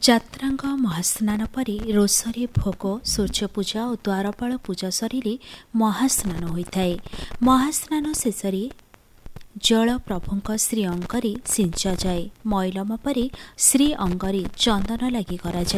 ଯାତ୍ରାଙ୍ଗ ମହାସ୍ନାନ ପରେ ରୋଷରେ ଭୋଗ, ସୂର୍ଯ୍ୟପୂଜା ଓ ଦ୍ୱାରପାଳ ପୂଜା ସରିଲେ ମହାସ୍ନାନ ହୋଇଥାଏ। ମହାସ୍ନାନ ଶେଷରେ ଜଳ ପ୍ରଭୁଙ୍କ ଶ୍ରୀଅଙ୍ଗରେ ସିଞ୍ଚାଯାଏ। ମଇଲମ ପରେ ଶ୍ରୀଅଙ୍ଗରେ ଚନ୍ଦନ ଲାଗି କରାଯାଏ।